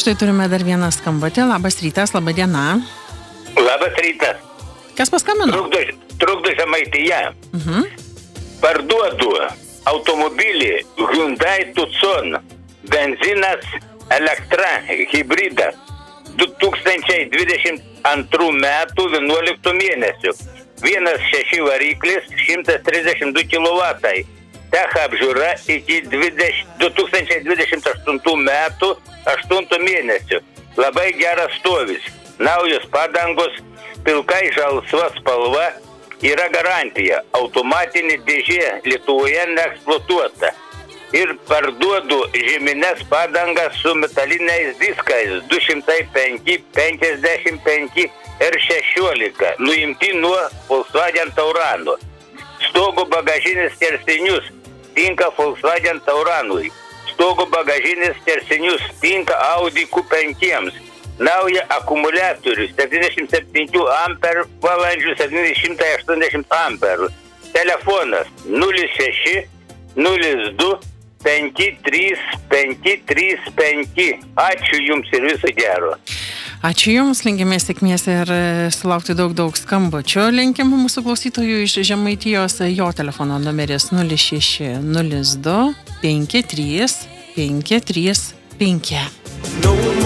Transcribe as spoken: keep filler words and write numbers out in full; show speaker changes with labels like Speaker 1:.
Speaker 1: štai turime dar vieną skambutį. Labas rytas, laba diena.
Speaker 2: Labas rytas.
Speaker 1: Kas paskambino?
Speaker 2: Trukdo, trukdo Žemaitija.
Speaker 1: Mhm.
Speaker 2: Parduodu automobilį Hyundai Tucson. Benzinas, elektra, hybridas. du tūkstančiai dvidešimt antrų metų vienuoliktų mėnesių. vienas šeši variklis, šimtas trisdešimt du kilovatai. Tech apžiūra iki du tūkstančiai dvidešimt aštuntų metų aštunto mėnesio. Labai geras stovis. Naujos padangos, pilkai žalsva spalva, yra garantija. Automatinė dėžė Lietuvoje neeksploatuota. Ir parduodu žiemines padangas su metaliniais diskais du šimtai penki, penkiasdešimt penki ir šešiolika, nuimti nuo Volkswagen Taurano. Stogo bagažinės skersinius tinka Volkswagen Tauranui. Stogo bagažinės skersinius tinka Audi Q penki. Nauja akumuliatorius septyniasdešimt septyni amperų valandžių, septyni šimtai aštuoniasdešimt amperų. Telefonas nulis šeši nulis du penki trys penki trys penki. Ačiū Jums ir viso gero.
Speaker 1: Ačiū Jums, linkime sėkmės ir sulaukti daug daug skambučių. Linkim mūsų klausytojų iš Žemaitijos. Jo telefono numeris nulis šeši nulis du penki trys penki trys penki.